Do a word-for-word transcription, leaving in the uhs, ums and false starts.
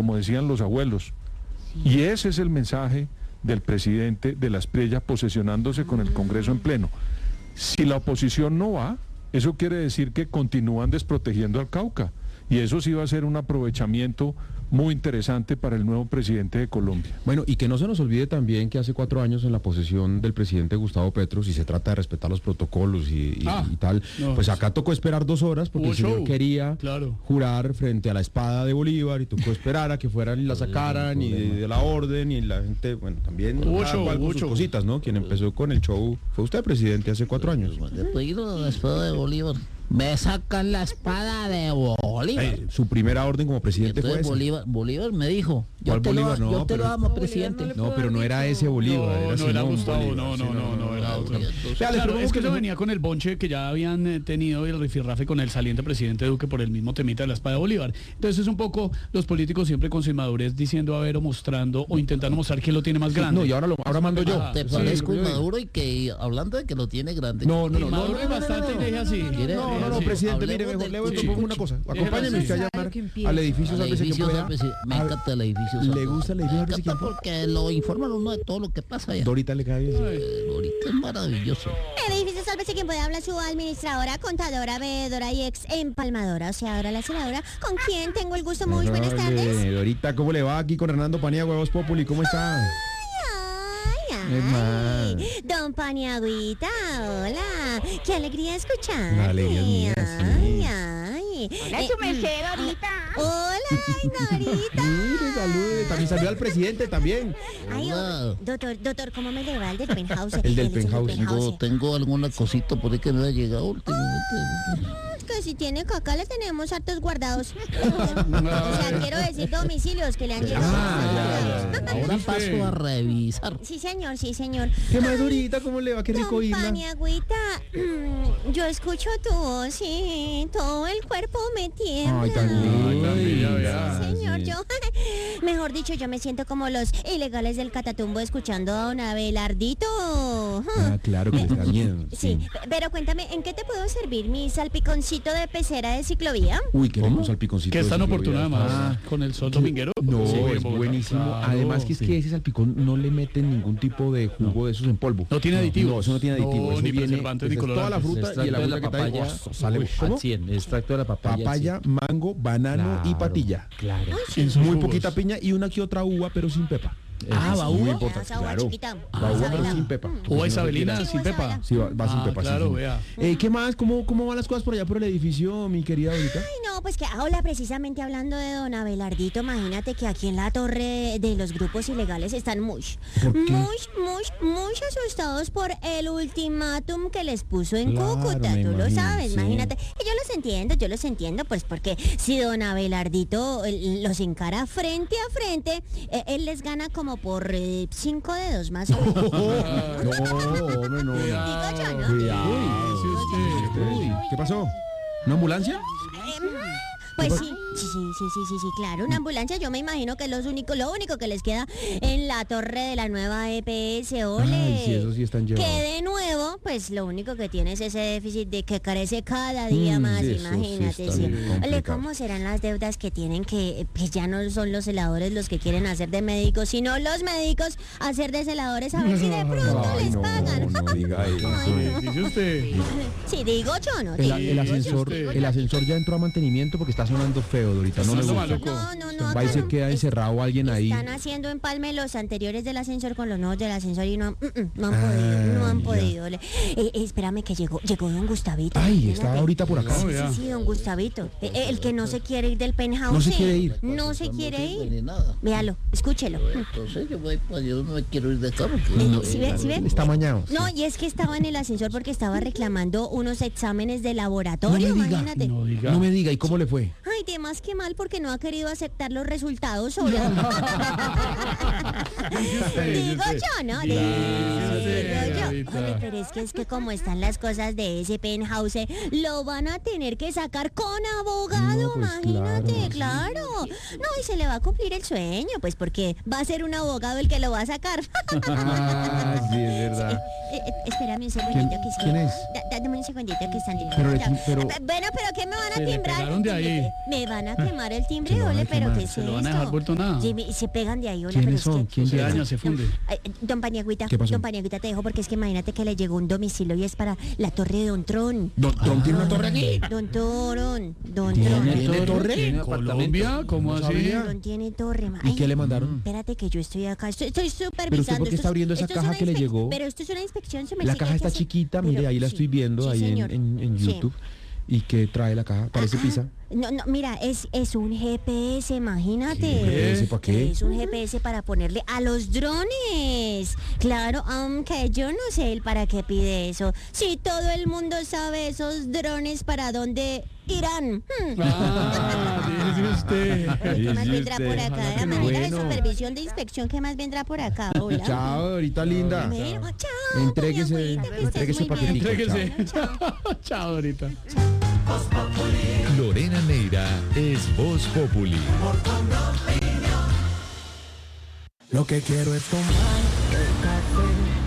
como decían los abuelos. Y ese es el mensaje del presidente de la Espriella posesionándose con el Congreso en pleno. Si la oposición no va, eso quiere decir que continúan desprotegiendo al Cauca. Y eso sí va a ser un aprovechamiento muy interesante para el nuevo presidente de Colombia. Bueno, y que no se nos olvide también que hace cuatro años en la posesión del presidente Gustavo Petro, si se trata de respetar los protocolos y, y, ah, y tal, no, pues acá tocó esperar dos horas porque el señor show. quería claro. jurar frente a la espada de Bolívar y tocó esperar a que fueran y la sacaran y de, de la orden y la gente, bueno, también show, con sus cositas, ¿no? Quien empezó con el show fue usted, presidente, hace cuatro años. Después de la espada de Bolívar. Me sacan la espada de Bolívar. Hey, su primera orden como presidente Entonces, fue Bolívar, Bolívar me dijo, yo te, Bolívar? lo, No, yo te pero, lo amo, presidente. No, no, pero no era ese Bolívar. No, era no era Gustavo, Bolívar, no, no, sí, no, no, no, era otro. Entonces, Claro, es que eso venía con el bonche que ya habían eh, tenido el rifirrafe con el saliente presidente Duque por el mismo temita de la espada de Bolívar. Entonces es un poco los políticos siempre con su inmadurez diciendo a ver o mostrando o intentando mostrar quién lo tiene más grande. No, y ahora lo ahora mando yo. Ah, te parezco sí, inmaduro y que hablando de que lo tiene grande. No, no, no. Maduro es bastante y deje así. No, no, no, presidente, mire, mejor le voy a proponer una cosa. Acompáñeme usted a llamar al edificio Sálvese quien pueda. Me encanta el edificio Sálvese. ¿Le gusta el edificio Sálvese quien pueda? Porque lo informan uno de todo lo que pasa allá. Dorita le cae bien. Dorita es maravilloso. El edificio Sálvese quien pueda habla su administradora, contadora, veedora y ex empalmadora, o sea, ahora la senadora. ¿Con quién tengo el gusto? Muy buenas tardes. Dorita, ¿cómo le va aquí con Hernando Paniagua, Voz Populi? ¿Cómo está? Ay, don Paniagüita, hola, qué alegría escuchar. La alegría mía, ay, ay. Hola, su merced, Dorita. Hola, ay, Dorita. Mire, salude, también salió al presidente también. Ay, oh, doctor, doctor, ¿cómo me le va el del penthouse? El del penthouse. Tengo, tengo alguna cosita por ahí que me ha llegado últimamente. Que si tiene caca le tenemos hartos guardados. O sea, quiero decir domicilios que le han llegado. Ah, ya, ya, ya. Ahora paso a revisar. Sí, señor, sí, señor. ¿Qué más, Dorita? ¿Cómo le va? Qué rico oírla. Paniagüita, yo escucho tu voz y todo el cuerpo me tiembla. Ay, tan lindo. Sí, señor, yo, mejor dicho, yo me siento como los ilegales del Catatumbo escuchando a don Abelardito. Ah, claro que les da miedo. Sí. sí, pero cuéntame, ¿en qué te puedo servir mi salpiconcito de pecera de ciclovía? Uy, qué rico salpiconcito. Que es tan oportuno además ah, con el sol dominguero. No, sí, es buenísimo. Claro, además que es sí. que ese salpicón no le meten ningún tipo de jugo no. de esos en polvo. No tiene aditivos. No, eso no tiene aditivos. No, eso ni viene, preservantes ni colorantes. Toda la fruta y el agua que trae oh, sale. Uy, al cien, extracto de la papaya. Papaya, sí. mango, banano claro, y patilla. Claro. Ay, sí. Muy poquita piña y una que otra uva, pero sin pepa. Ah, va uva. Importa, claro. Ah, uva, pero sin pepa. O Isabelina sin pepa. Sí, va, va ah, sin pepa. Claro, sí, sí. vea. Eh, ¿Qué más? ¿Cómo, ¿Cómo van las cosas por allá por el edificio, mi querida Dorita? Ay, no, pues que ahora precisamente hablando de don Abelardito, imagínate que aquí en la torre de los grupos ilegales están muy, muy, muy, muy asustados por el ultimátum que les puso en claro, Cúcuta. Tú imagino, lo sabes, sí. imagínate. Y yo los entiendo, yo los entiendo, pues porque si don Abelardito los encara frente a frente, eh, él les gana como por eh, cinco dedos más o menos. no, no, no. Digo yo, ¿no? Cuidado. Uy, ¿qué pasó? ¿Una ambulancia? Pues sí, sí, sí, sí, sí, sí, sí, claro, una ambulancia, yo me imagino que es lo único, lo único que les queda en la torre de la nueva E P S, ole. Ay, sí, eso sí están llevados. Que de nuevo, pues lo único que tiene es ese déficit de que carece cada día mm, más, sí, imagínate, sí. sí. Ole, ¿cómo serán las deudas que tienen que, pues ya no son los celadores los que quieren hacer de médicos, sino los médicos hacer de celadores a ver si de pronto Ay, les no, pagan? No diga eso. Ay, no. Dice usted. Sí, digo yo, ¿no? El, Sí, el digo ascensor, yo. el ascensor ya entró a mantenimiento porque está sonando feo, Dorita. No me gusta. No, no, no. Va y se acá queda no. encerrado alguien ahí. Están haciendo empalme los anteriores del ascensor con los nuevos del ascensor y no, mm, mm, no han Ah, podido, no han ya. podido. Eh, eh, espérame que llegó, llegó don Gustavito. Ay, imagínate. estaba ahorita por acá. Sí, No, sí, ya. sí, don Gustavito. Eh, eh, el que no se quiere ir del penthouse. No se quiere ir. No se quiere ir. Ni nada. Véalo, escúchelo. Entonces yo, voy, yo no me quiero ir de acá porque... Eh, ¿Sí ve? ¿Sí ve? Está mañado. No, y es que estaba en el ascensor porque estaba reclamando unos exámenes de No laboratorio, me diga. imagínate. No diga. No me diga, ¿y cómo le fue? Ay, de más que mal porque no ha querido aceptar los resultados sola. Digo yo, ¿no? Digo yo. Oye, pero es que es que como están las cosas de ese penthouse, lo van a tener que sacar con abogado, No, pues imagínate, claro, claro. No, y se le va a cumplir el sueño, pues porque va a ser un abogado el que lo va a sacar. Ah, sí, es verdad. Eh, eh, espérame un segundito. ¿Quién- que es que- quién es? Da- dame un segundito que están Pero le- timbrando. pero- Eh, Bueno, pero ¿qué me van a Se le timbrar? pegaron de ahí. Me van van a quemar el timbre, Se lo van a ole, pero quemar. ¿qué es Se esto? lo van a dejar vuelto nada. Sí, y se pegan de ahí, hola, pero ¿Quiénes es son? que... ¿Quién Se llega? daña, se funde. Ay, Don Paniagüita, ¿Qué pasó? Don Paniagüita te dejo porque es que imagínate que le llegó un domicilio y es para la torre de Don Tron. Don Trump tiene una torre aquí. Don Torón, Don ¿Tiene Tron. ¿Tiene torre? ¿En Colombia? ¿Cómo No así? sabía. Don tiene torre. ma- ¿Y Ay, qué le mandaron? Espérate que yo estoy acá, estoy, estoy supervisando. ¿Pero usted por qué Esto está es- abriendo esa esto es caja una que le inspe- llegó? Pero esto es una inspección, se me La sigue caja que está hacer- chiquita, pero mire, ahí la sí, estoy viendo, sí, ahí en, señor. en- en Sí. YouTube. ¿Y qué trae la caja? Parece Ah, pizza. No, no, mira, es, es un G P S, imagínate. ¿Qué? ¿G P S para qué? Es un G P S para ponerle a los drones. Claro, aunque yo no sé él para qué pide eso. Si todo el mundo sabe esos drones para dónde irán. Hmm. Ah, dice usted. Oye, ¿qué más Dice vendrá usted. por acá? Ojalá La que no. manera de Bueno. supervisión de inspección, ¿qué más vendrá por acá? Hola. Chao, ahorita linda. Bueno, chao. Entréguese, doña Agüita, que estés entréguese muy bien. paquetico. Entréguese. Bueno, chao. Chao, ahorita. Lorena Neira es Voz Populi. Lo que quiero es tomar